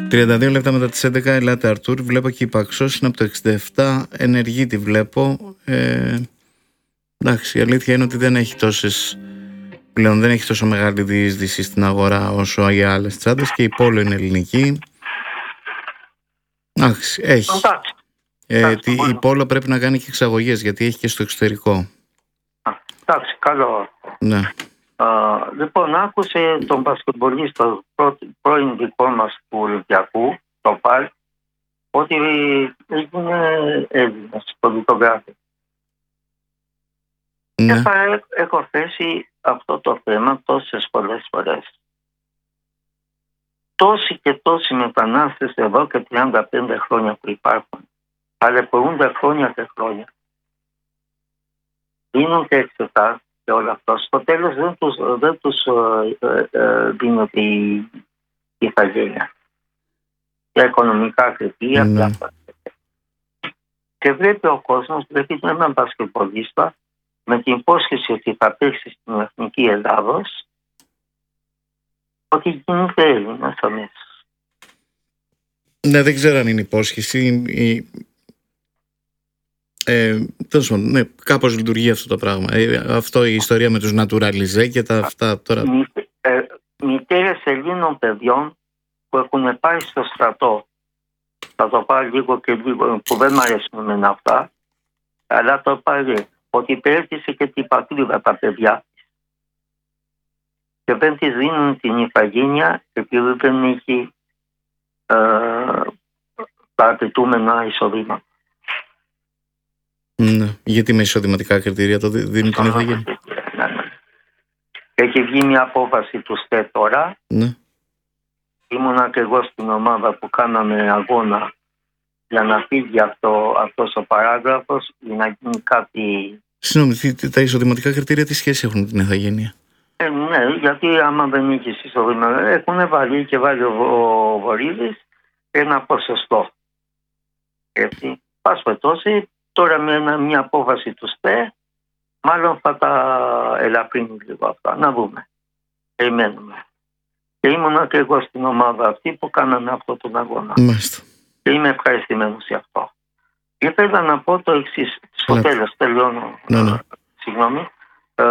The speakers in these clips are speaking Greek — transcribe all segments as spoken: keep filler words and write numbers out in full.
τριάντα δύο λεπτά μετά τις έντεκα, ελάτε Αρτούρ. Βλέπω και η Παξός είναι από το εξήντα επτά, ενεργή τη βλέπω. Ε, εντάξει, η αλήθεια είναι ότι δεν έχει τόσες, πλέον δεν έχει τόσο μεγάλη διείσδυση στην αγορά όσο οι άλλες τσάντες και η Πόλο είναι ελληνική. Εντάξει, έχει. Εντάξει. Ε, τι, η Πόλο πρέπει να κάνει και εξαγωγές γιατί έχει και στο εξωτερικό. Εντάξει, καλό. Ναι. Uh, λοιπόν, άκουσε τον μπασκετμπολίστα πρώην δικό μας του Ολυμπιακού, το ΠΑΛ, ότι έγινε Έλληνας πολιτογράφη. Ναι. Και θα έχω θέσει αυτό το θέμα τόσες πολλές φορές. Τόσοι και τόσοι μετανάστες εδώ και τριάντα πέντε χρόνια που υπάρχουν, ταλαιπωρούνται χρόνια και χρόνια, δίνουν και εξετάσεις και όλα αυτά. Στο τέλος δεν τους, δεν τους ε, ε, δίνεται η ηθαγένεια. Για οικονομικά κριτήρια. Ναι. Και βλέπει ο κόσμος, βλέπει έναν μπασκετμπολίστα με την υπόσχεση ότι θα παίξει στην Εθνική Ελλάδος, ότι γίνεται Έλληνας αμέσως. Ναι, δεν ξέρω αν είναι υπόσχεση. Η... Ε, τόσο, ναι, κάπως λειτουργεί αυτό το πράγμα. Ε, αυτό η ιστορία με τους νατουραλιζέ και τα αυτά τώρα. Μη, ε, μητέρες Ελλήνων παιδιών που έχουν πάει στο στρατό, θα το πάρει λίγο και λίγο, που δεν μου αρέσουν με αυτά, αλλά το πάρει ότι υπέρτησε και την πατρίδα τα παιδιά και δεν της δίνουν την ηθαγένεια επειδή δεν έχει ε, τα απαιτούμενα εισοδήματα. Ναι. Γιατί με εισοδηματικά κριτήρια το δίνει την ηθαγένεια. Ναι, ναι. Έχει βγει μια απόφαση του ΣΤΕ τώρα. Ναι. Ήμουνα και εγώ στην ομάδα που κάναμε αγώνα για να φύγει αυτό, αυτός ο παράγραφος για να γίνει κάτι. Συγγνώμη, τα εισοδηματικά κριτήρια τι σχέση έχουν με την ηθαγένεια? Ε, ναι, γιατί άμα δεν είχε εισοδήματα, έχουν βάλει και βάλει ο, ο Βορύδης ένα ποσοστό. Έτσι, πας πετώσει, τώρα με μια απόφαση του ΣΤΕ, μάλλον θα τα ελαφρύνει λίγο αυτά. Να δούμε. Περιμένουμε. Και ήμουνα και εγώ στην ομάδα αυτή που κάναμε αυτό τον αγώνα. Μάλιστα. Και είμαι ευχαριστημένος για αυτό. Και ήθελα να πω το εξής. Στο τέλος, τελειώνω. Ναι, ναι. Συγγνώμη. Ε,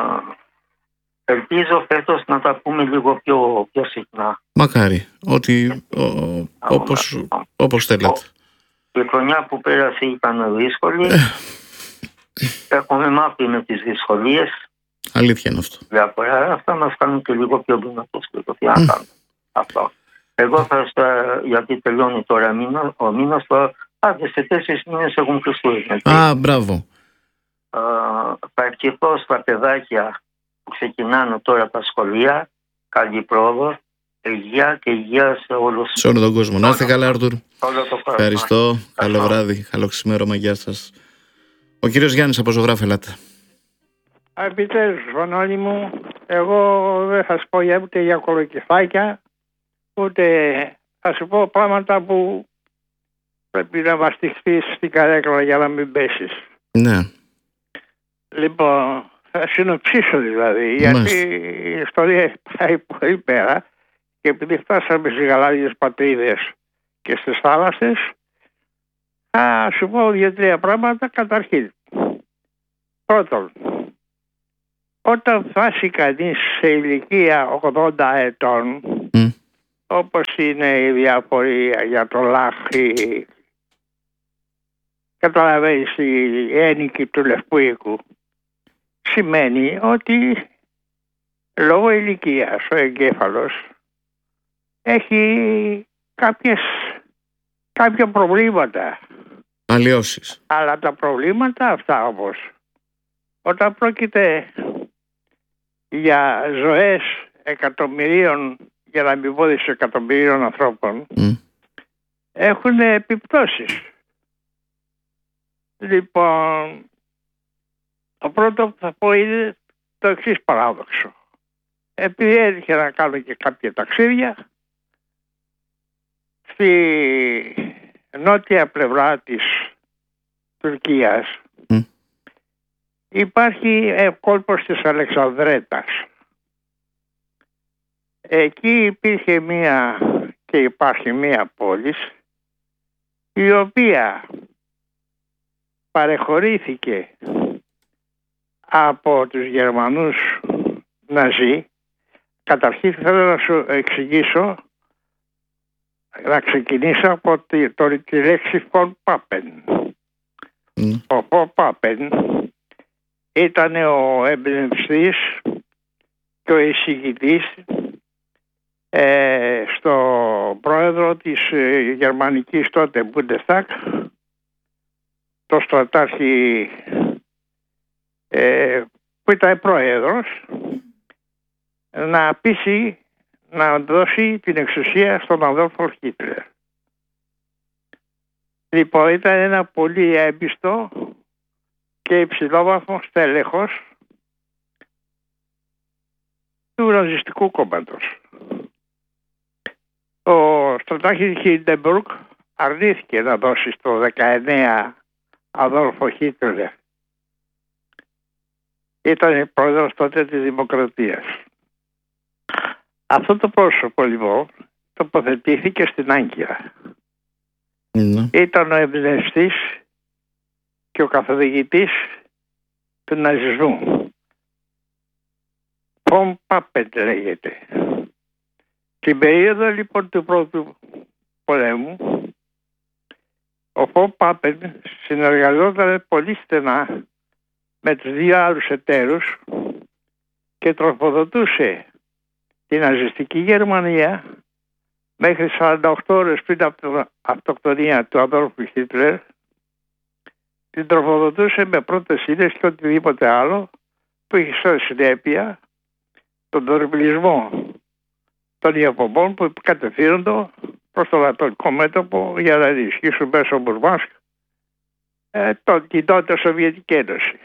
ελπίζω φέτος να τα πούμε λίγο πιο, πιο συχνά. Μακάρι. Ότι ο, όπως, όπως θέλετε. Η χρονιά που πέρασε ήταν δύσκολη. Έχουμε μάθει με τις δυσκολίες. Αλήθεια είναι αυτό. Διάφορα. Αυτά μας κάνουν και λίγο πιο δυνατούς. Τι να κάνουμε. Αυτό. Εγώ θα στα, γιατί τελειώνει τώρα μήνα, ο μήνας, άντε σε τέσσερις μήνες έχουν Χριστούγεννα. Α, μπράβο. Α, θα ευχηθώ στα παιδάκια που ξεκινάνε τώρα τα σχολεία, καλή πρόοδο, υγεία και υγεία σε όλους. Σε όλο τον κόσμο. Να είστε καλά, Αρτούρ. Ευχαριστώ. Καλό βράδυ. Καλό ξημέρωμα. Γεια σας. Ο κύριος Γιάννης από Ζωγράφη, ελάτε. Επιτέλους, Βανόλη μου, εγώ δεν θα σου πω για, ούτε για κολοκυθάκια, ούτε θα σου πω πράγματα που πρέπει να βαστιχθείς στην καρέκλα για να μην πέσεις. Ναι. Λοιπόν, θα συνοψίσω δηλαδή, γιατί η ιστορία πάει πολύ πέρα και επειδή φτάσαμε στις γαλάζιες πατρίδες και στις θάλασσες, θα σου πω δύο-τρία πράγματα. Καταρχήν, πρώτον, όταν φτάσει κανείς σε ηλικία ογδόντα ετών, mm. όπως είναι η διαφορία για το λάχι, καταλαβαίνεις, η ένικη του Λευκού Οίκου, σημαίνει ότι λόγω ηλικίας ο εγκέφαλος έχει κάποιες, κάποια προβλήματα. Αλλοιώσεις. Αλλά τα προβλήματα αυτά όμως, όταν πρόκειται για ζωές εκατομμυρίων, για να μην πω δισεκατομμυρίων ανθρώπων, mm. έχουν επιπτώσεις. Λοιπόν, το πρώτο που θα πω είναι το εξής παράδοξο. Επειδή έτυχε να κάνω και κάποια ταξίδια, στη νότια πλευρά της Τουρκίας mm. υπάρχει κόλπος της Αλεξανδρέτας. Εκεί υπήρχε μία και υπάρχει μία πόλη η οποία παρεχωρήθηκε από τους Γερμανούς Ναζί. Καταρχήν θέλω να σου εξηγήσω, να ξεκινήσω από τη, το, τη λέξη von Papen. Mm. Ο von Papen ήταν ο εμπνευστής και ο εισηγητής ε, στο πρόεδρο της ε, γερμανικής τότε Bundestag, το στρατάρχη ε, που ήταν πρόεδρος, να πείσει να δώσει την εξουσία στον Αδόλφο Χίτλερ. Λοιπόν, ήταν ένα πολύ έμπιστο και υψηλόβαθμο στέλεχος του Ναζιστικού κόμματος. Ο στρατάρχης Χίντεμπουργκ αρνήθηκε να δώσει στο δεκαεννέα Αδόλφο Χίτλερ. Ήταν πρόεδρος τότε της Δημοκρατίας. Αυτό το πρόσωπο λοιπόν τοποθετήθηκε στην Άγκυρα. Mm. Ήταν ο εμπνευστής και ο καθοδηγητής του ναζισμού. Von Papen λέγεται. Στην περίοδο λοιπόν του πρώτου πολέμου, ο Von Papen συνεργαζόταν πολύ στενά με τους δύο άλλους εταίρους και τροφοδοτούσε την ναζιστική Γερμανία μέχρι σαράντα οκτώ ώρες πριν από την αυτοκτονία του Αδόλφου Χίτλερ. Την τροφοδοτούσε με πρώτες ύλες και οτιδήποτε άλλο που είχε σαν συνέπεια τον τορπιλισμό των Ιαπωνών που κατευθύνονται προς το Ανατολικό μέτωπο για να ενισχύσουν μέσω Μουρμάνσκ ε, τον κοινότητα Σοβιετική Ένωση.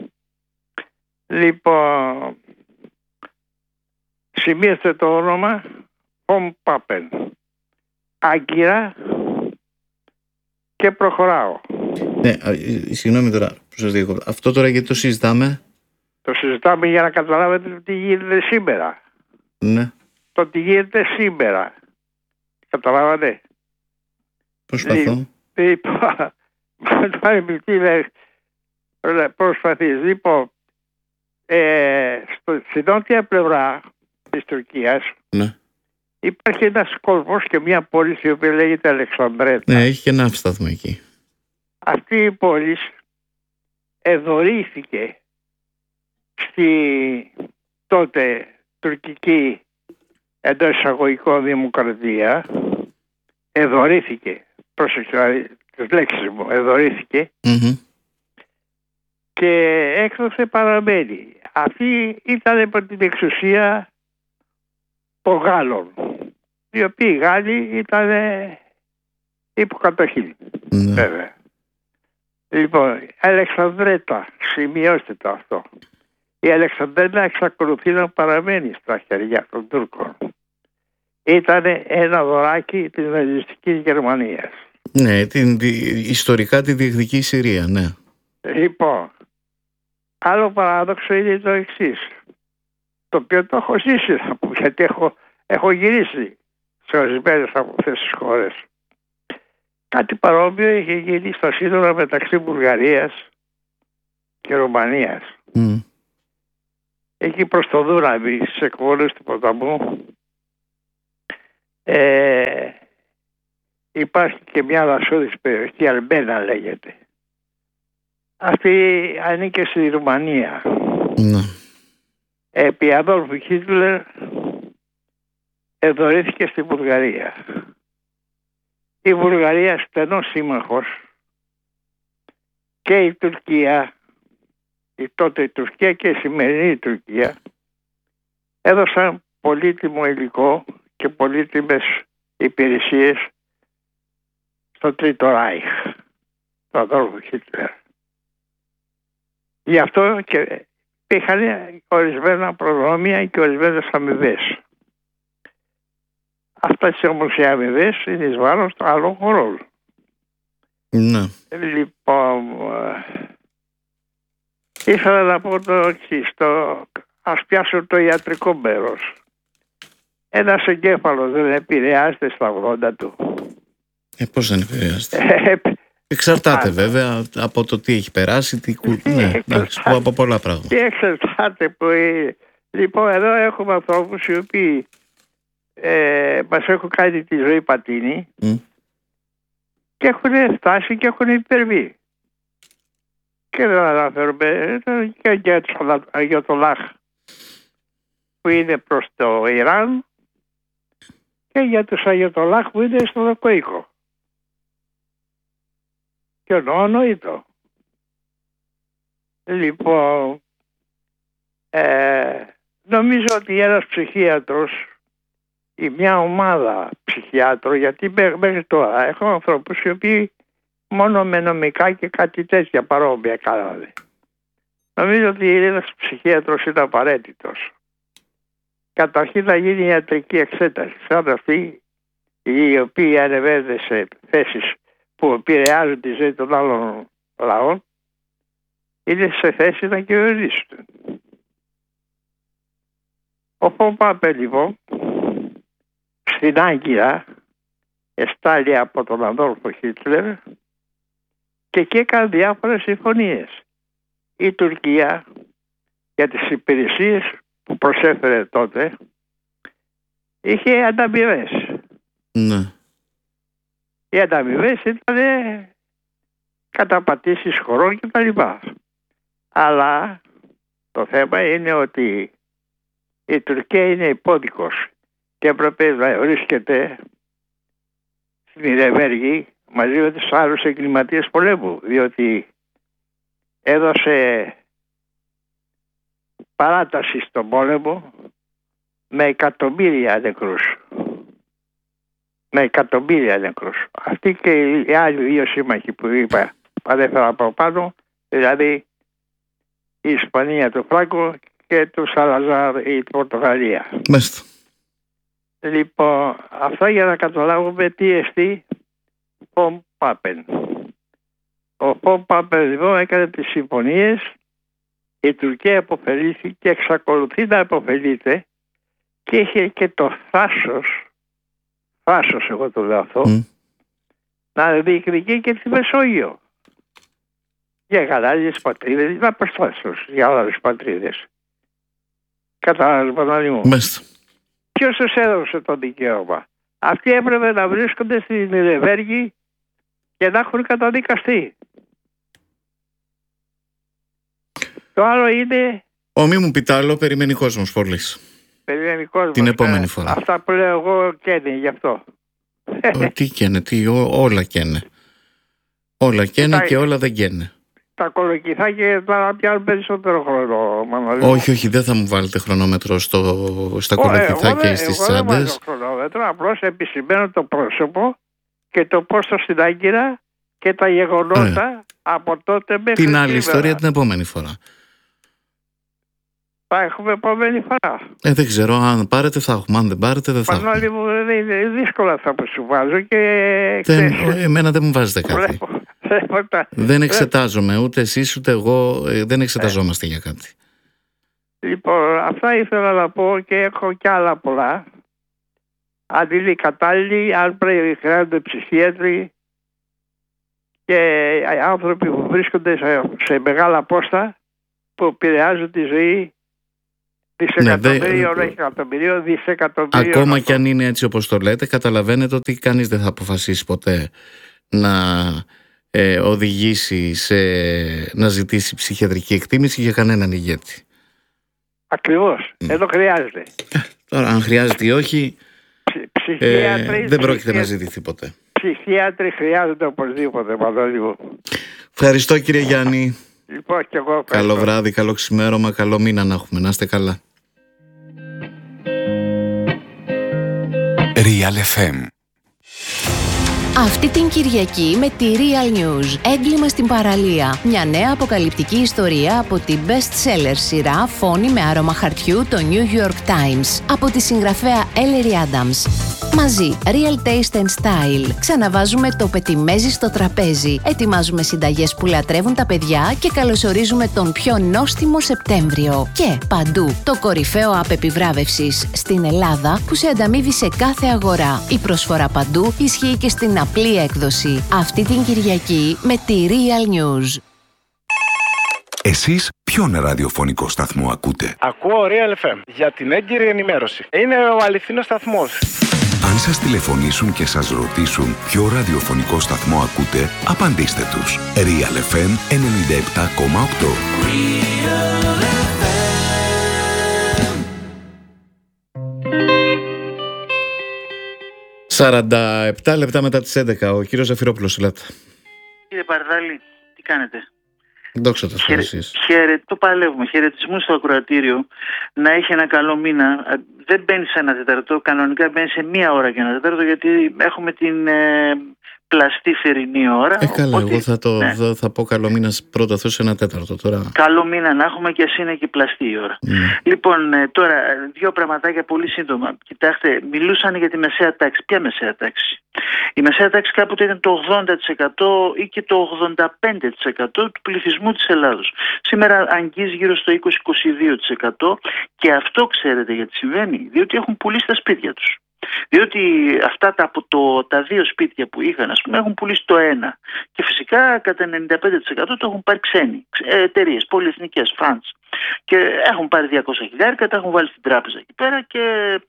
Λοιπόν, σημείωστε το όνομα von Papen. Άγκυρα και προχωράω. Ναι, συγγνώμη τώρα που σας διακόπτω. Αυτό τώρα γιατί το συζητάμε? Το συζητάμε για να καταλάβετε τι γίνεται σήμερα. Ναι. Το τι γίνεται σήμερα. Καταλάβατε? Προσπαθώ. Λοιπόν, προσπαθείς. Λοιπόν, ε, στο, στην νότια πλευρά της Τουρκίας, ναι, υπάρχει ένας κόσμος και μια πόλη η οποία λέγεται Αλεξανδρέτα. Ναι, έχει και ένα αύσταθμο εκεί. Αυτή η πόλη εδωρήθηκε στη τότε τουρκική εντός εισαγωγικών δημοκρατία. Εδωρήθηκε, πρόσεξε τις λέξεις μου, εδωρήθηκε Mm-hmm. και έκτοτε παραμένει. Αυτή ήταν υπό την εξουσία των Γάλλων, οι οποίοι Γάλλοι ήταν υποκατοχή. Ναι. Βέβαια. Λοιπόν, Αλεξανδρέτα, σημειώστε το αυτό. Η Αλεξανδρέτα εξακολουθεί να παραμένει στα χέρια των Τούρκων. Ήταν ένα δωράκι της ναζιστικής Γερμανίας. Ναι, την, τη, ιστορικά τη διεκδικεί η Συρία, ναι. Λοιπόν, άλλο παράδοξο είναι το εξής, το οποίο το έχω ζήσει, γιατί έχω, έχω γυρίσει σε ορισμένες από αυτές τις χώρες. Κάτι παρόμοιο είχε γίνει στο σύνορο μεταξύ Βουλγαρίας και Ρουμανίας. Mm. Εκεί προς το Δούναβι, στις εκβόλες του ποταμού, ε, υπάρχει και μια δασόδης περιοχή, Αλμπένα λέγεται. Αυτή ανήκε στη Ρουμανία. Ναι. Επί Αδόλφου Χίτλερ εδωρήθηκε στη Βουλγαρία. Η Βουλγαρία στενός σύμμαχος και η Τουρκία, η τότε η Τουρκία και η σημερινή Τουρκία, έδωσαν πολύτιμο υλικό και πολύτιμες υπηρεσίες στο Τρίτο Ράιχ, του Αδόλφου Χίτλερ. Γι' αυτό και είχαν ορισμένα προνόμια και ορισμένες αμοιβές. Αυτές όμως οι αμοιβές είναι εις βάρος των άλλων χωρών. Ναι. Λοιπόν, ήθελα να πω το εξής, το, ας πιάσω το ιατρικό μέρος. ένας εγκέφαλος δεν επηρεάζεται στα ογδόντα του? Ε, πώς δεν επηρεάζεται? Εξαρτάται βέβαια από το τι έχει περάσει, τι κου... ναι, εντάξει, από πολλά πράγματα. Και εξαρτάται που... Λοιπόν, εδώ έχουμε ανθρώπους οι οποίοι ε, μας έχουν κάνει τη ζωή πατίνη mm. και έχουν φτάσει και έχουν υπερβεί. Και δεν αναφέρουμε και για το Αγιατολάχ που είναι προς το Ιράν και για τους Αγιατολάχ που είναι στο Δοκοίκο. Και ονοήτο. Λοιπόν, ε, νομίζω ότι ένας ψυχίατρος ή μια ομάδα ψυχιάτρων, γιατί μέχρι τώρα έχω ανθρώπους οι οποίοι μόνο με νομικά και κάτι τέτοια παρόμοια κάνανε. Νομίζω ότι ένας ψυχίατρος είναι απαραίτητος. Καταρχήν να γίνει ιατρική εξέταση, σαν αυτοί οι οποίοι ανεβαίνουν σε θέσεις που επηρεάζουν τη ζωή των άλλων λαών, είναι σε θέση να κυβερνήσουν. Ο Πάπε λοιπόν στην Άγκυρα εστάλει από τον Αδόλφο Χίτλερ και εκεί έκανε διάφορες συμφωνίες. Η Τουρκία για τις υπηρεσίες που προσέφερε τότε είχε ανταμοιβές. Ναι. Οι ανταμοιβές ήταν καταπατήσεις χωρών και τα λοιπά. Αλλά το θέμα είναι ότι η Τουρκία είναι υπόδικος και έπρεπε να βρίσκεται στην Ιρεβέργη μαζί με τους άλλους εγκληματίες πολέμου, διότι έδωσε παράταση στον πόλεμο με εκατομμύρια νεκρούς. Με εκατομμύρια νεκρούς. Αυτοί και οι άλλοι δύο σύμμαχοι που είπα, παρέφερα από πάνω, δηλαδή η Ισπανία του Φράγκο και του Σαλαζάρ η Πορτογαλία. Μάλιστα. Λοιπόν, αυτά για να καταλάβουμε τι εστί Φον Πάπεν. Ο Φον Πάπεν λοιπόν έκανε τις συμφωνίες, η Τουρκία αποφελήθηκε και εξακολουθεί να αποφελείται και είχε και το θάσος, θάσος εγώ το λέω αυτό, mm. να διεκδικεί και τη Μεσόγειο. Για γαλάζιες πατρίδες, να προστάσεως για άλλες πατρίδες. Κατάλαβες Παναλή μου. Μάλιστα. Ποιος τους έδωσε το δικαίωμα? Αυτοί έπρεπε να βρίσκονται στην Ιρεβέργη και να έχουν καταδικαστεί. Το άλλο είναι... Ο μη μου πιτάλο περιμένει κόσμος πολλής. Περιμένει κόσμος. Την επόμενη φορά. Αυτά που λέω εγώ καίνε γι' αυτό. Ο, τι καίνε, τι, ό, όλα καίνε. Όλα καίνε και όλα δεν καίνε. Τα κολοκυθάκια θα πιάνουν περισσότερο χρόνο. Όχι, όχι, δεν θα μου βάλετε χρονόμετρο στο, στα κολοκυθάκια ή στις τσάντες. Εγώ δεν βάζω χρονόμετρο, απλώς επισημαίνω το πρόσωπο και το πόστο στην Άγκυρα και τα γεγονότα ε. από τότε μέχρι την άλλη σήμερα. Ιστορία την επόμενη φορά. Θα έχουμε επόμενη φορά. Ε, δεν ξέρω, αν πάρετε θα έχουμε, αν δεν πάρετε δεν θα έχουμε. Πανάλη μου, είναι δύσκολα αυτά που σου βάζω και... Δεν, εμένα δεν μου βάζετε κάτι. Δεν εξετάζομαι, ούτε εσείς ούτε εγώ, δεν εξεταζόμαστε ε. για κάτι. Λοιπόν, αυτά ήθελα να πω και έχω κι άλλα πολλά. Αν είναι κατάλληλοι, αν πρέπει χρειάζονται ψυχίατροι και άνθρωποι που βρίσκονται σε, σε μεγάλα πόστα που επηρεάζουν τη ζωή δισεκατομμυρίων, ναι, εκατομμυρίων, δισεκατομμυρίων. Ακόμα κι αν είναι έτσι όπως το λέτε, καταλαβαίνετε ότι κανείς δεν θα αποφασίσει ποτέ να ε, οδηγήσει σε, να ζητήσει ψυχιατρική εκτίμηση για κανέναν ηγέτη. Ακριβώς. Mm. Εδώ χρειάζεται. Τώρα αν χρειάζεται ή όχι, ε, δεν πρόκειται να ζητηθεί ποτέ. Ψυχίατροι χρειάζονται οπωσδήποτε. Ευχαριστώ κύριε Γιάννη. Λοιπόν, και εγώ καλό βράδυ, καλό ξημέρωμα, καλό μήνα να έχουμε. Να είστε καλά. Real εφ εμ. Αυτή την Κυριακή με τη Real News. Έγκλημα στην παραλία. Μια νέα αποκαλυπτική ιστορία από την best-seller σειρά Φόνοι με άρωμα χαρτιού, το New York Times. Από τη συγγραφέα Ellery Adams. Μαζί, Real Taste and Style. Ξαναβάζουμε το πετιμέζι στο τραπέζι. Ετοιμάζουμε συνταγές που λατρεύουν τα παιδιά και καλωσορίζουμε τον πιο νόστιμο Σεπτέμβριο. Και παντού, το κορυφαίο app επιβράβευσης στην Ελλάδα που σε ανταμείβει σε κάθε αγορά. Η προσφορά παντού ισχύει και στην απλή έκδοση. Αυτή την Κυριακή με τη Real News. Εσείς ποιον ραδιοφωνικό σταθμό ακούτε? Ακούω Real εφ εμ για την έγκυρη ενημέρωση. Είναι ο αληθινός σταθμός. Αν σας τηλεφωνήσουν και σας ρωτήσουν ποιο ραδιοφωνικό σταθμό ακούτε, απαντήστε τους. Real εφ εμ ενενήντα επτά κόμμα οκτώ. Real εφ εμ. σαράντα επτά λεπτά μετά τις έντεκα. Ο κύριος Ζαφυρόπουλος, ελάτε. Κύριε Παρδάλη, τι κάνετε? Δόξα τω Θεώ, εσείς. Χαίρετε, το παλεύουμε. Χαιρετισμού στο ακροατήριο. Να έχει ένα καλό μήνα. Δεν μπαίνει σε ένα τέταρτο. Κανονικά μπαίνει σε μία ώρα και ένα τέταρτο, γιατί έχουμε την ε, πλαστή θερινή ώρα. Ε, καλά, οπότε, εγώ θα, το, ναι. θα, θα πω καλό μήνα πρώτα σε ένα τέταρτο τώρα. Καλό μήνα να έχουμε και ας είναι και πλαστή η ώρα. Mm. Λοιπόν, ε, τώρα δύο πραγματάκια πολύ σύντομα. Κοιτάξτε, μιλούσαν για τη μεσαία τάξη. Ποια μεσαία τάξη? Η μεσαία τάξη κάποτε ήταν το ογδόντα τοις εκατό ή και το ογδόντα πέντε τοις εκατό του πληθυσμού της Ελλάδος. Σήμερα αγγίζει γύρω στο είκοσι με είκοσι δύο τοις εκατό και αυτό ξέρετε γιατί συμβαίνει? Διότι έχουν πουλήσει τα σπίτια τους. Διότι αυτά τα, από το, τα δύο σπίτια που είχαν, ας πούμε, έχουν πουλήσει το ένα. Και φυσικά κατά ενενήντα πέντε τοις εκατό το έχουν πάρει ξένοι, εταιρείες, πολυεθνικές, funds. Και έχουν πάρει διακόσια χιλιάρικα, τα έχουν βάλει στην τράπεζα εκεί πέρα και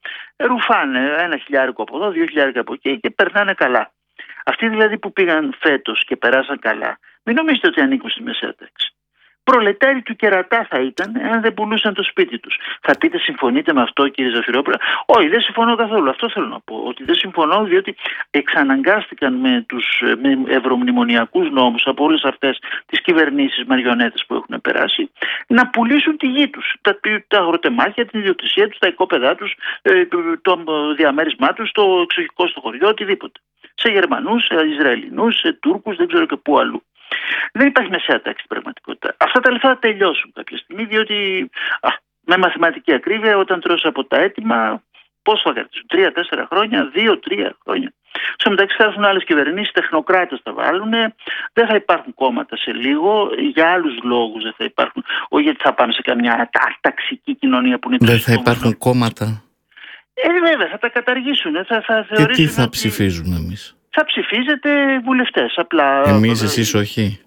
ρουφάνε ένα χιλιάρικο από εδώ, δύο χιλιάρικα από εκεί και περνάνε καλά. Αυτοί δηλαδή που πήγαν φέτος και περάσαν καλά, μην νομίζετε ότι ανήκουν στη μεσαία τάξη. Προλετάροι του κερατά θα ήταν αν δεν πουλούσαν το σπίτι τους. Θα πείτε, συμφωνείτε με αυτό, κύριε Ζαφυρόπουλο? Όχι, δεν συμφωνώ καθόλου. Αυτό θέλω να πω. Ότι δεν συμφωνώ, διότι εξαναγκάστηκαν με τους με ευρωμνημονιακούς νόμους από όλες αυτές τις κυβερνήσεις μαριονέτες που έχουν περάσει να πουλήσουν τη γη τους. Τα, τα αγροτεμάχια, την ιδιοκτησία τους, τα οικόπεδά τους, το διαμέρισμά τους, το εξοχικό στο χωριό, οτιδήποτε. Σε Γερμανούς, σε Ισραηλινούς, σε Τούρκους, δεν ξέρω και πού αλλού. Δεν υπάρχει μεσαία τάξη στην πραγματικότητα. Αυτά τα λεφτά θα τελειώσουν κάποια στιγμή, διότι α, με μαθηματική ακρίβεια, όταν τρως από τα έτοιμα, πώς θα κρατήσουν? Τρία, τέσσερα χρόνια, δύο, τρία χρόνια. Στο μεταξύ θα έρθουν άλλες κυβερνήσεις, τεχνοκράτες θα βάλουν, δεν θα υπάρχουν κόμματα σε λίγο, για άλλους λόγους δεν θα υπάρχουν. Όχι γιατί θα πάμε σε καμιά ταξική κοινωνία που είναι. Δεν θα υπάρχουν κόμματα. Ε, βέβαια, θα τα καταργήσουν. Θα, θα και τι θα ότι... ψηφίζουμε εμείς? Θα ψηφίζετε βουλευτές, απλά. Εμείς, εσείς όχι.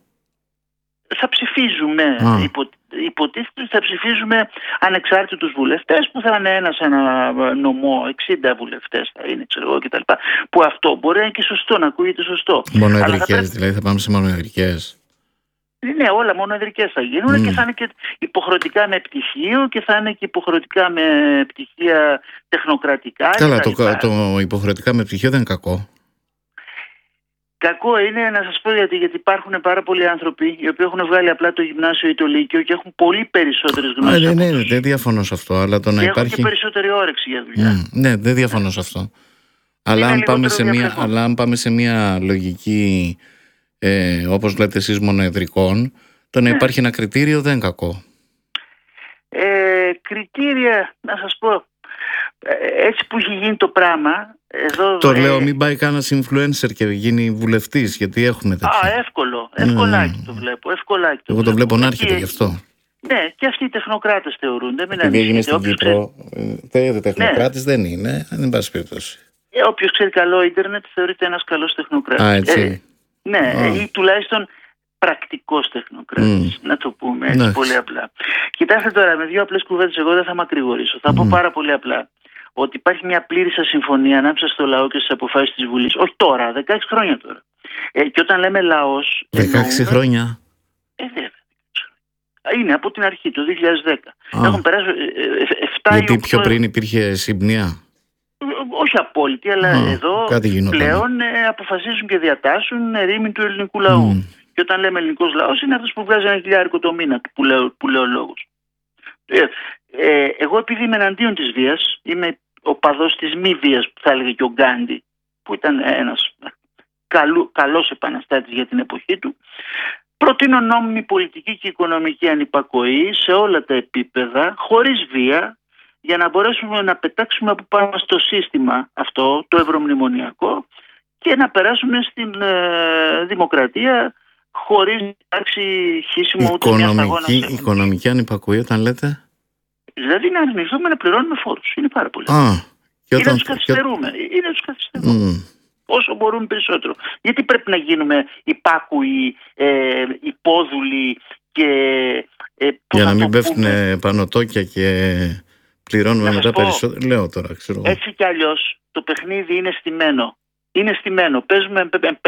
Θα ψηφίζουμε, υπο, υποτίθεται θα ψηφίζουμε ανεξάρτητους βουλευτές που θα είναι ένας ένα νομό, εξήντα βουλευτές θα είναι, ξέρω εγώ κτλ. Που αυτό μπορεί να είναι και σωστό, να ακούγεται σωστό. Μονοεδρικές, πρέπει... δηλαδή θα πάμε σε μονοεδρικές. Ναι, όλα μονοεδρικές θα γίνουν mm. και θα είναι και υποχρεωτικά με πτυχίο και θα είναι και υποχρεωτικά με πτυχία τεχνοκρατικά. Καλά, το, το υποχρεωτικά με πτυχίο δεν είναι κακό. Κακό είναι να σας πω γιατί, γιατί υπάρχουν πάρα πολλοί άνθρωποι οι οποίοι έχουν βγάλει απλά το γυμνάσιο ή το λύκειο και έχουν πολύ περισσότερες γνώσεις. Ναι, ναι, ναι, δεν διαφωνώ σε αυτό. Αλλά το να και υπάρχει... έχουν και περισσότερη όρεξη για δουλειά. Mm, ναι, δεν διαφωνώ σε αυτό. Αλλά αν, πάμε σε μια, αλλά αν πάμε σε μια λογική, ε, όπως λέτε εσείς, μονοεδρικών, το να ναι. υπάρχει ένα κριτήριο δεν είναι κακό. Ε, κριτήρια, να σας πω, έτσι που έχει γίνει το πράγμα εδώ, το ε... λέω μην πάει κανένας influencer και γίνει βουλευτής, γιατί έχουμε τέτοια. Α, εύκολο, ευκολάκι mm. το βλέπω, ευκολάκι το Εγώ το βλέπω να έρχεται και... γι' αυτό. Ναι, και αυτοί οι τεχνοκράτες θεωρούνται. Επειδή έγινε στην Κύπρο, ξέρει... τεχνοκράτης ναι. δεν είναι, δεν πάση περιπτώσει. Ε, όποιος ξέρει καλό ίντερνετ θεωρείται ένας καλός τεχνοκράτης. Α, έτσι. Ε, ναι, oh. ή τουλάχιστον πρακτικός τεχνοκράτης, mm. να το πούμε έτσι ναι. πολύ απλά. Κοιτάξτε τώρα, με δύο απλές κουβέντες εγώ δεν θα μακρηγορήσω. Θα mm. πω πάρα πολύ απλά ότι υπάρχει μια πλήρης ασυμφωνία ανάμεσα στο λαό και στις αποφάσεις της Βουλής. Όχι τώρα, δεκαέξι χρόνια τώρα. Ε, και όταν λέμε λαός... δεκαέξι εννοούμε... χρόνια. Ε, βέβαια. Είναι από την αρχή, το δύο χιλιάδες δέκα. Ah. Έχουν περάσει επτά Γιατί πιο πριν υπήρχε συμπνία. Όχι απόλυτη, αλλά ah, εδώ πλέον ε, αποφασίζουν και διατάσσουν ερήμην του ελληνικού λαού. Mm. Και όταν λέμε ελληνικός λαός είναι αυτός που βγάζει ένα χιλιάρικο το μήνα που λέω, που λέω λόγος. Ε, ε, εγώ επειδή είμαι εναντίον της βίας, είμαι ο παδός της μη βίας που θα έλεγε και ο Γκάντι, που ήταν ένας καλού, καλός επαναστάτης για την εποχή του, προτείνω νόμιμη πολιτική και οικονομική ανυπακοή σε όλα τα επίπεδα, χωρίς βία, για να μπορέσουμε να πετάξουμε από πάνω στο σύστημα αυτό, το ευρωμνημονιακό, και να περάσουμε στην ε, δημοκρατία χωρίς να υπάρξει χύσιμο ούτε μια σταγόνα. Οικονομική ανυπακοή όταν λέτε? Δηλαδή να αρνηθούμε να πληρώνουμε φόρους. Είναι πάρα πολύ. Α, και όταν... Είναι να τους καθυστερούμε. Και... Είναι να τους καθυστερούμε. Mm. Όσο μπορούμε περισσότερο. Γιατί πρέπει να γίνουμε υπάκουοι, ε, υπόδουλοι και... Ε, για να μην πέφτουν πανωτόκια και πληρώνουμε μετά περισσότερο. Λέω τώρα, ξέρω. Έτσι κι αλλιώς το παιχνίδι είναι στημένο. Είναι στημένο. Παίζουμε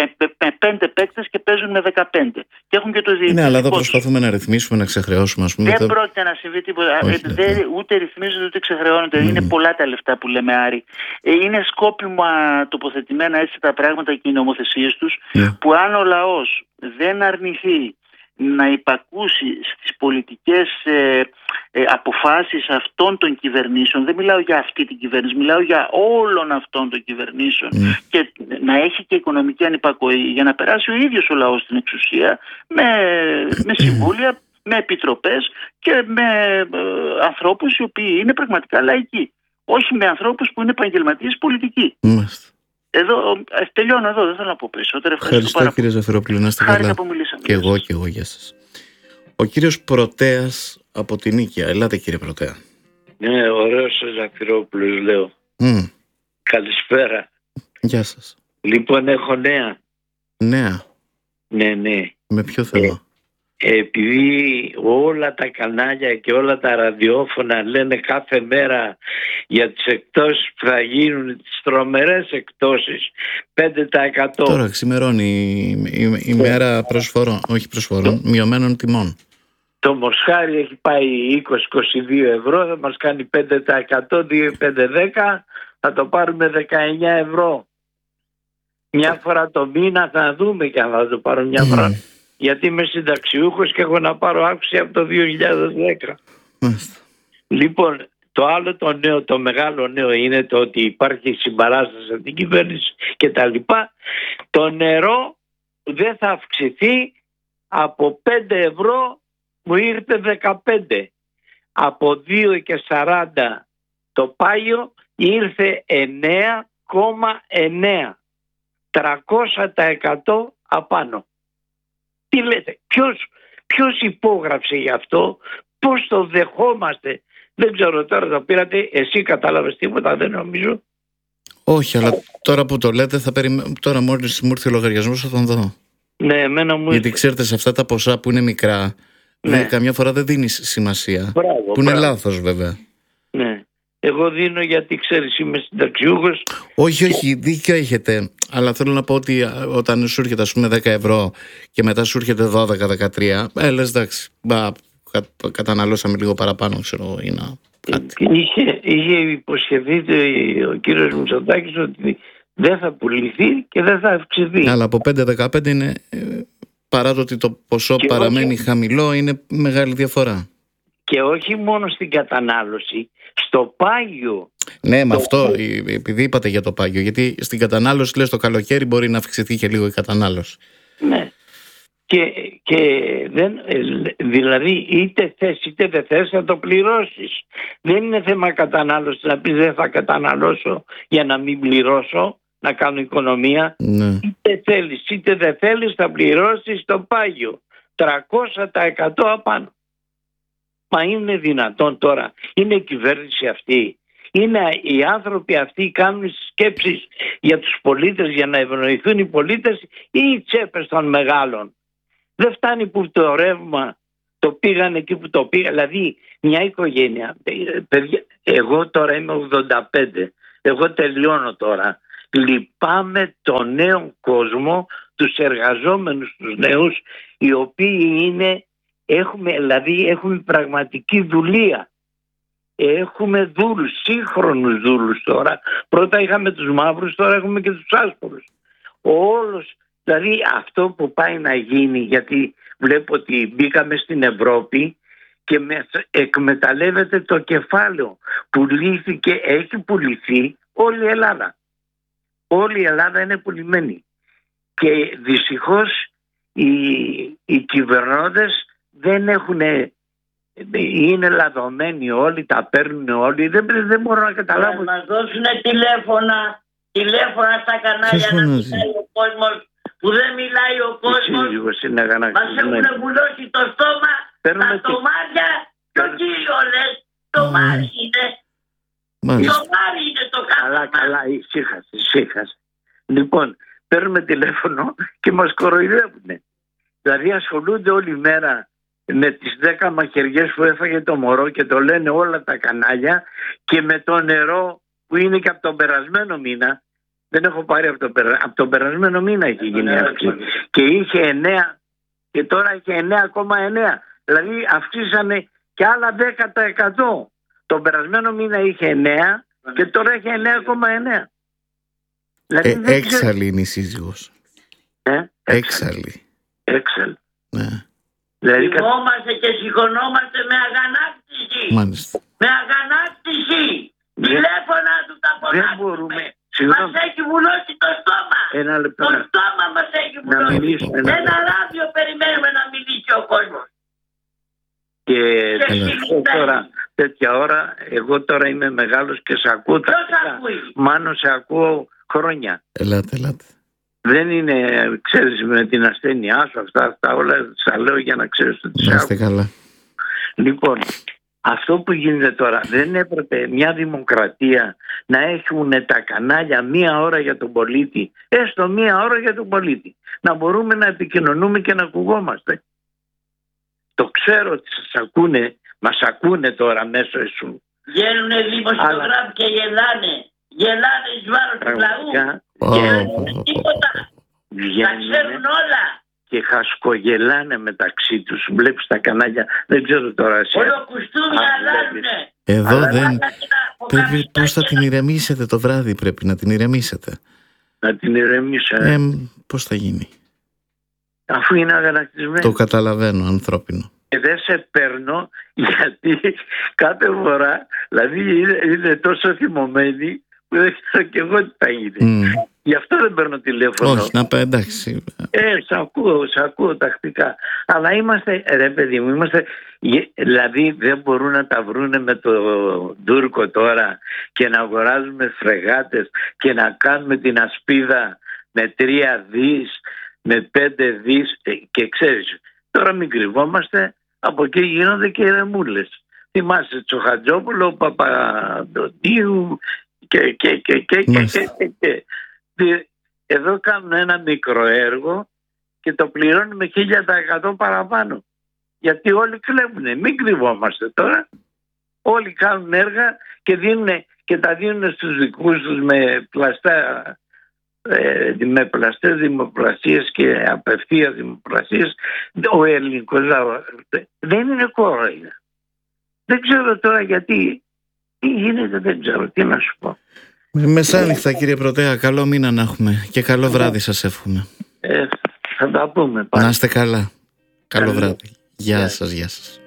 με πέντε παίκτες και παίζουν με δεκαπέντε. Και έχουν και το διοικητικό. Ναι, αλλά εδώ προσπαθούμε να ρυθμίσουμε, να ξεχρεώσουμε. Ας πούμε, δεν το... πρόκειται να συμβεί τίποτα. Όχι, δεν, ναι. Ούτε ρυθμίζεται ούτε ξεχρεώνεται. Mm. Είναι πολλά τα λεφτά που λέμε, Άρη. Είναι σκόπιμα τοποθετημένα έτσι τα πράγματα και οι νομοθεσίες τους, yeah. που αν ο λαός δεν αρνηθεί να υπακούσει στις πολιτικές ε, ε, αποφάσεις αυτών των κυβερνήσεων, δεν μιλάω για αυτή την κυβέρνηση, μιλάω για όλων αυτών των κυβερνήσεων, mm. και να έχει και οικονομική ανυπακοή για να περάσει ο ίδιος ο λαός στην εξουσία με, με συμβούλια, με επιτροπές και με ε, ανθρώπους οι οποίοι είναι πραγματικά λαϊκοί, όχι με ανθρώπους που είναι επαγγελματίες πολιτικοί. Mm. Εδώ, τελειώνω εδώ, δεν θέλω να πω περισσότερο. Ευχαριστώ, Ευχαριστώ κύριε Ζαφυρόπουλο, να είστε καλά. Και εγώ και εγώ, γεια σας. Ο κύριος Πρωτέας από την Νίκαια. Ελάτε κύριε Πρωτέα. Ναι, ωραίος ο Ζαφυρόπουλος λέω. Mm. Καλησπέρα. Γεια σας. Λοιπόν, έχω νέα. Νέα. Ναι, ναι. Με ποιο θέμα? Ε, επειδή όλα τα κανάλια και όλα τα ραδιόφωνα λένε κάθε μέρα για τις εκτόσεις που θα γίνουν, τις τρομερές εκτόσεις, πέντε τοις εκατό. Τώρα ξημερώνει η, η, η μέρα προσφορών, όχι προσφορών, μειωμένων τιμών. Το μοσχάρι έχει πάει είκοσι με είκοσι δύο ευρώ, θα μας κάνει πέντε τοις εκατό, δύο πέντε δέκα, θα το πάρουμε δεκαεννιά ευρώ. Μια φορά το μήνα θα δούμε και αν θα το πάρω μια φορά. Mm. Γιατί είμαι συνταξιούχος και έχω να πάρω αύξηση από το δύο χιλιάδες δέκα. Mm. Λοιπόν, το άλλο το νέο, το μεγάλο νέο είναι το ότι υπάρχει συμπαράσταση από την κυβέρνηση και τα λοιπά. Το νερό δεν θα αυξηθεί από πέντε ευρώ, μου ήρθε δεκαπέντε. Από δύο και σαράντα το πάγιο ήρθε εννέα κόμμα εννέα. τριακόσια τοις εκατό απάνω. Τι λέτε, ποιος, ποιος υπόγραψε γι' αυτό, πώς το δεχόμαστε? Δεν ξέρω, τώρα το πήρατε, εσύ κατάλαβες τίποτα? Δεν νομίζω. Όχι, αλλά τώρα που το λέτε, θα περιμέ... τώρα μόλις μου ήρθε ο λογαριασμός θα τον δω. Ναι, εμένα μου Γιατί ξέρετε, σε αυτά τα ποσά που είναι μικρά, ναι. Ναι, καμιά φορά δεν δίνει σημασία. Μπράβο, που είναι μπράβο. λάθος βέβαια. Ναι. Εγώ δίνω γιατί ξέρεις είμαι συνταξιούχος. Όχι, όχι, δίκιο έχετε. Αλλά θέλω να πω ότι όταν σου έρχεται ας πούμε δέκα ευρώ και μετά σου έρχεται δώδεκα δεκατρία, ε, λες εντάξει, μπα, κα, καταναλώσαμε λίγο παραπάνω, ξέρω, ή να κάτι. Είχε, είχε υποσχεθεί ο κύριος Μητσοτάκης ότι δεν θα πουληθεί και δεν θα αυξηθεί. Αλλά από πέντε δεκαπέντε είναι, παρά το ότι το ποσό και παραμένει όχι... χαμηλό, είναι μεγάλη διαφορά. Και όχι μόνο στην κατανάλωση, στο πάγιο. Ναι, με αυτό, επειδή είπατε για το πάγιο, γιατί στην κατανάλωση, λες, το καλοκαίρι μπορεί να αυξηθεί και λίγο η κατανάλωση. Ναι. Και, και δεν, δηλαδή είτε θες είτε δεν θες θα το πληρώσεις. Δεν είναι θέμα κατανάλωση να πεις δεν θα καταναλώσω για να μην πληρώσω, να κάνω οικονομία. Ναι. Είτε θέλεις είτε δεν θέλεις θα πληρώσεις το πάγιο. τριακόσια τοις εκατό απάνω. Μα είναι δυνατόν τώρα? Είναι η κυβέρνηση αυτή? Είναι οι άνθρωποι αυτοί κάνουν σκέψεις για τους πολίτες, για να ευνοηθούν οι πολίτες, ή οι τσέπες των μεγάλων? Δεν φτάνει που το ρεύμα το πήγαν εκεί που το πήγαν. Δηλαδή μια οικογένεια, παιδιά, εγώ τώρα είμαι ογδόντα πέντε, εγώ τελειώνω τώρα. Λυπάμαι τον νέο κόσμο, τους εργαζόμενους τους νέους, οι οποίοι είναι, έχουμε, δηλαδή έχουμε πραγματική δουλεία. Έχουμε δούλους, σύγχρονους δούλους τώρα. Πρώτα είχαμε τους μαύρους, τώρα έχουμε και τους άσπρους. Όλος, δηλαδή αυτό που πάει να γίνει, γιατί βλέπω ότι μπήκαμε στην Ευρώπη και με εκμεταλλεύεται το κεφάλαιο. Πουλήθηκε, έχει πουληθεί όλη η Ελλάδα. Όλη η Ελλάδα είναι πουλημένη. Και δυστυχώς οι, οι κυβερνώντες δεν έχουν είναι λαδωμένοι όλοι, τα παίρνουν όλοι. Δεν, δεν μπορώ να καταλάβω. Να μας δώσουν τηλέφωνα, τηλέφωνα στα κανάλια να μιλάει ο κόσμος, που δεν μιλάει ο κόσμος. Μας έχουν βουλώσει το στόμα, Παίρνουμε τα τομάρια και ο κύριος το μάρι είναι. Το μάρι είναι το κάτω. Καλά, καλά, ησύχασε, ησύχασε. Λοιπόν, παίρνουμε τηλέφωνο και μας κοροϊδεύουν. Δηλαδή ασχολούνται όλη μέρα με τις δέκα μαχαιριές που έφαγε το μωρό και το λένε όλα τα κανάλια, και με το νερό που είναι και από τον περασμένο μήνα. Δεν έχω πάρει από τον, περα... από τον περασμένο μήνα έχει γίνει αυτή. Και είχε εννέα και τώρα έχει εννέα κόμμα εννέα. Δηλαδή αυξήσανε και άλλα δέκα τοις εκατό. Τον περασμένο μήνα είχε εννέα και τώρα έχει εννέα κόμμα εννέα. Δηλαδή, ε, έξαλλη είναι η σύζυγος. Ε, έξαλλη. Έξαλλη. Ναι. Δηλαδή, σηκώμαστε και σηκωνόμαστε με αγανάκτηση. Μάλιστα. Με αγανάκτηση. Τηλέφωνα του τα φωνάζουμε. Δεν μπορούμε. Μας έχει βουλώσει το στόμα. Ένα λεπτό. Το στόμα μας έχει βουλώσει. Ένα, ένα ράδιο περιμένουμε να μιλήσει ο κόσμος. Και, και τώρα, τέτοια ώρα, εγώ τώρα είμαι μεγάλος και σε ακούω. Ποιος ακούει? Μάνο, σε ακούω χρόνια. Ελάτε, ελάτε. Δεν είναι, ξέρεις, με την ασθένειά σου, αυτά, αυτά όλα σας λέω για να ξέρεις ότι σε ακούω. Καλά. Λοιπόν, αυτό που γίνεται τώρα, δεν έπρεπε μια δημοκρατία να έχουν τα κανάλια μία ώρα για τον πολίτη, έστω μία ώρα για τον πολίτη, να μπορούμε να επικοινωνούμε και να ακουγόμαστε. Το ξέρω ότι σας ακούνε, μας ακούνε τώρα μέσω εσού. Βγαίνουνε δημοσιογράφοι αλλά... και γελάνε, γελάνε εις βάρος του λαού. Και τίποτα, τα ξέρουν όλα. Και χασκογελάνε μεταξύ τους. Βλέπεις τα κανάλια, δεν ξέρω τώρα εσύ. Όλο κουστούμι αλλάζουνε. Εδώ αλλά δεν... Πρέπει, πώς θα την ηρεμήσετε το βράδυ, πρέπει να την ηρεμήσετε. Να την ηρεμήσω. Ε, πώς θα γίνει? Αφού είναι αγανακτισμένο. Το καταλαβαίνω, ανθρώπινο. Και δεν σε παίρνω γιατί κάθε φορά, δηλαδή είναι, είναι τόσο θυμωμένοι που δεν ξέρω και εγώ τι θα γίνει. Mm. Γι' αυτό δεν παίρνω τηλέφωνο. Όχι, να πω εντάξει. Ε, σ' ακούω, σ' ακούω τακτικά. Αλλά είμαστε, ρε παιδί μου, είμαστε, δηλαδή δεν μπορούν να τα βρούνε με το Τούρκο τώρα και να αγοράζουμε φρεγάτες και να κάνουμε την ασπίδα με τρία δις, με πέντε δις και ξέρεις, τώρα μην κρυβόμαστε, από εκεί γίνονται και ρεμούλες. Θυμάσαι Τσοχατζόπουλο, Παπαδοτίου και και και και και, και, και, και. Εδώ κάνουν ένα μικρό έργο και το πληρώνουν με χίλια τα εκατό παραπάνω. Γιατί όλοι κλέβουνε, μην κρυβόμαστε τώρα. Όλοι κάνουν έργα και, δίνουν, και τα δίνουν στους δικούς τους με πλαστά, ε, με πλαστές δημοπρασίες και απευθείας δημοπρασίες. Ο ελληνικός λαός δεν είναι κορόιδα. Δεν ξέρω τώρα γιατί, τι γίνεται, δεν ξέρω, τι να σου πω. Μεσάνυχτα κύριε Πρωτέα, καλό μήνα να έχουμε και καλό βράδυ σας εύχομαι. Ε, θα τα πούμε πάλι. Να είστε καλά. Καλό βράδυ. Γεια σας, γεια σας.